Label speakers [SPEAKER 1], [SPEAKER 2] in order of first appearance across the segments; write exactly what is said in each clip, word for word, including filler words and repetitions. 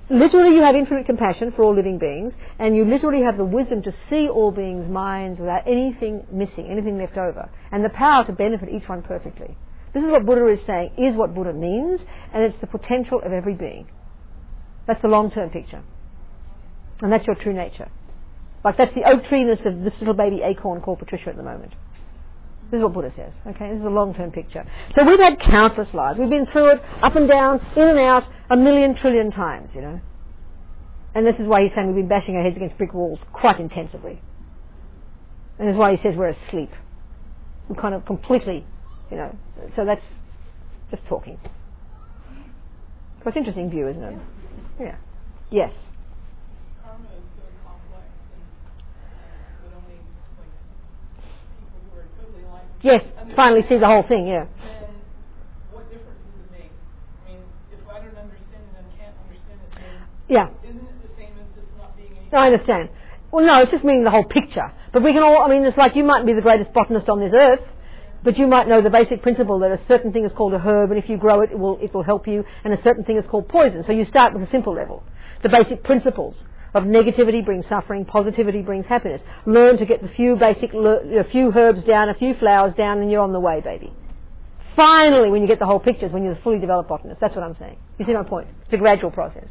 [SPEAKER 1] literally you have infinite compassion for all living beings, and you literally have the wisdom to see all beings' minds without anything missing, anything left over, and the power to benefit each one perfectly. This is what Buddha is saying, is what Buddha means, and it's the potential of every being. That's the long-term picture. And that's your true nature. Like that's the oak tree-ness of this little baby acorn called Patricia at the moment. This is what Buddha says, okay? This is a long-term picture. So we've had countless lives. We've been through it, up and down, in and out, a million trillion times, you know. And this is why he's saying we've been bashing our heads against brick walls quite intensively. And that's why he says we're asleep. We're kind of completely, you know, so that's just talking. Quite an interesting view, isn't it? Yeah. Yes.
[SPEAKER 2] Karma is so complex and that only like people who are totally aligned.
[SPEAKER 1] Yes, finally see the whole thing, yeah.
[SPEAKER 2] Then what difference does it make? I mean, if I don't understand it and can't understand it, then
[SPEAKER 1] yeah.
[SPEAKER 2] isn't it the same as just not being anything?
[SPEAKER 1] No, I understand. Well, no, it's just meaning the whole picture. But we can all, I mean, it's like you might be the greatest botanist on this earth, but you might know the basic principle that a certain thing is called a herb, and if you grow it, it will, it will help you, and a certain thing is called poison. So you start with a simple level. The basic principles of negativity brings suffering, positivity brings happiness. Learn to get the few basic, a few herbs down, a few flowers down, and you're on the way, baby. Finally, when you get the whole picture, is when you're a fully developed botanist. That's what I'm saying. You see my point? It's a gradual process.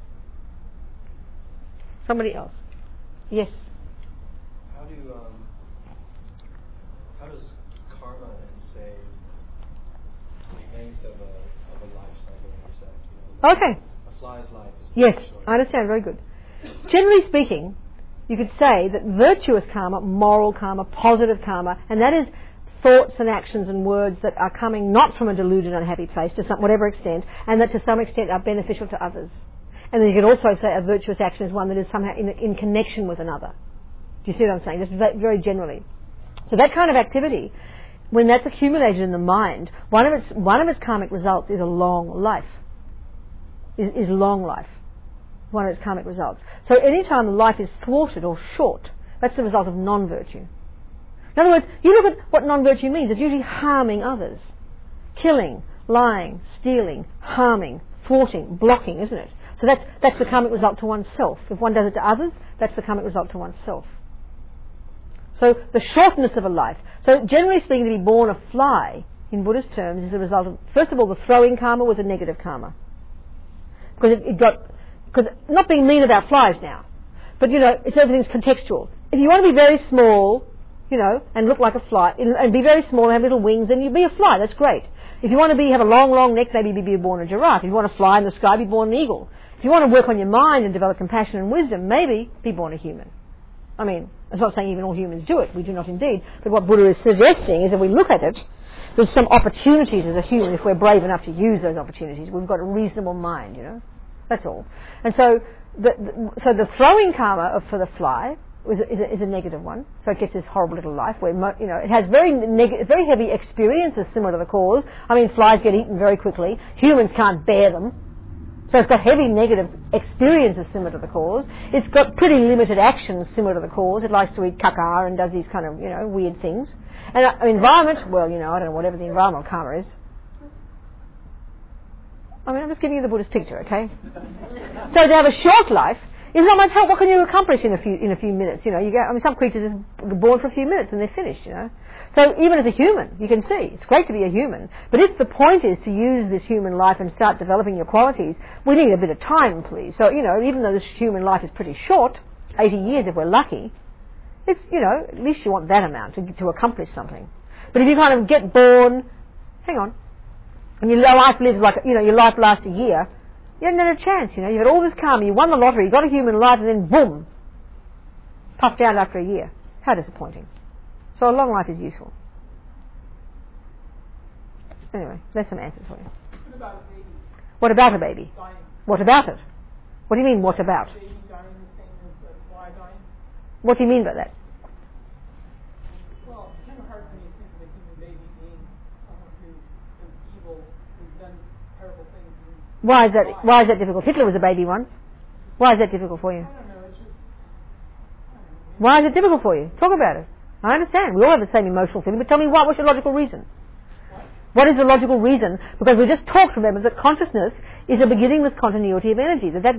[SPEAKER 1] Somebody else. Yes?
[SPEAKER 3] How do you, um, how does karma and, say, the length of a, of a life cycle intersect? You know,
[SPEAKER 1] Okay.
[SPEAKER 3] A fly's life is
[SPEAKER 1] Yes,
[SPEAKER 3] short.
[SPEAKER 1] I understand. Very good. Generally speaking, you could say that virtuous karma, moral karma, positive karma, and that is thoughts and actions and words that are coming not from a deluded, unhappy place to some, whatever extent, and that to some extent are beneficial to others. And then you can also say a virtuous action is one that is somehow in, in connection with another. Do you see what I'm saying? Just very generally. So that kind of activity, when that's accumulated in the mind, one of its one of its karmic results is a long life. Is, is long life. One of its karmic results. So any time life is thwarted or short, that's the result of non-virtue. In other words, you look at what non-virtue means. It's usually harming others. Killing, lying, stealing, harming, thwarting, blocking, isn't it? So that's, that's the karmic result to oneself. If one does it to others, that's the karmic result to oneself. So the shortness of a life. So generally speaking, to be born a fly, in Buddhist terms, is a result of, first of all, the throwing karma was a negative karma. Because it, it got, because not being mean about flies now, but you know, it's everything's contextual. If you want to be very small, you know, and look like a fly, and be very small and have little wings, then you be a fly, that's great. If you want to be, have a long, long neck, maybe be born a giraffe. If you want to fly in the sky, be born an eagle. If you want to work on your mind and develop compassion and wisdom, maybe be born a human. I mean, I'm not saying even all humans do it, we do not indeed, but what Buddha is suggesting is that we look at it, there's some opportunities as a human if we're brave enough to use those opportunities. We've got a reasonable mind, you know. That's all. And so the, the, so the throwing karma of, for the fly is a, is, a, is a negative one. So it gets this horrible little life where, you know, it has very neg- very heavy experiences similar to the cause. I mean, flies get eaten very quickly. Humans can't bear them. So it's got heavy negative experiences similar to the cause. It's got pretty limited actions similar to the cause. It likes to eat caca and does these kind of, you know, weird things. And uh, environment, well, you know, I don't know, whatever the environmental karma is. I mean, I'm just giving you the Buddhist picture, okay? So to have a short life is not much help. What can you accomplish in a few in a few minutes? You know, you get. I mean, some creatures are born for a few minutes and they're finished. You know, so even as a human, you can see it's great to be a human. But if the point is to use this human life and start developing your qualities, we need a bit of time, please. So you know, even though this human life is pretty short, eighty years if we're lucky, it's, you know, at least you want that amount to to accomplish something. But if you kind of get born, hang on. And your life lives like, you know, your life lasts a year, you haven't had a chance, you know. You've had all this karma, you won the lottery, you got a human life, and then boom, puffed out after a year. How disappointing. So a long life is useful. Anyway, there's some answers for you.
[SPEAKER 2] What about a baby?
[SPEAKER 1] What about a baby?
[SPEAKER 2] Dying.
[SPEAKER 1] What about it? What do you mean, what about?
[SPEAKER 2] A baby dying the same as a fly dying?
[SPEAKER 1] What do you mean by that?
[SPEAKER 2] Well, it's kind of hard for me to think of a human baby being someone who is evil, who's done terrible things. And
[SPEAKER 1] Why is that? Why is that difficult? Hitler was a baby once. Why is that difficult for you?
[SPEAKER 2] I don't know. It's just. I don't know.
[SPEAKER 1] Why is it difficult for you? Talk about it. I understand. We all have the same emotional feeling, but tell me what. What's your logical reason?
[SPEAKER 2] What?
[SPEAKER 1] What is the logical reason? Because we just talked, remember, that consciousness is a beginningless continuity of energy. That that